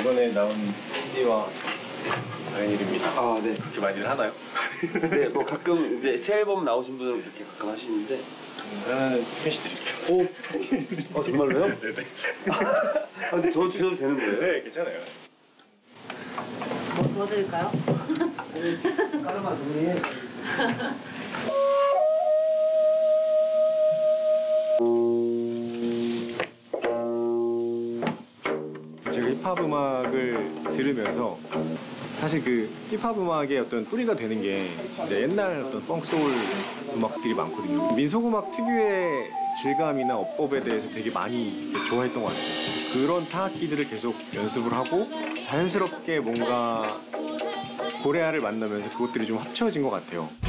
이번에 나온 CD와 바이닐입니다. 아, 네. 그렇게 많이들 하나요? 네, 뭐 가끔 이제 새 앨범 나오신 분은 그렇게 가끔 하시는데. 하나는 표시 드릴게요. 오, 정말로요? 네네. 아, 근데 저 주셔도 되는 거예요? 네, 괜찮아요. 뭐 도와드릴까요? 까르마 눈이. 제가 힙합 음악을 들으면서 사실 그 힙합 음악의 어떤 뿌리가 되는 게 진짜 옛날 어떤 펑소울 음악들이 많거든요. 민속 음악 특유의 질감이나 어법에 대해서 되게 많이 좋아했던 것 같아요. 그런 타악기들을 계속 연습을 하고 자연스럽게 뭔가 고레아를 만나면서 그것들이 좀 합쳐진 것 같아요.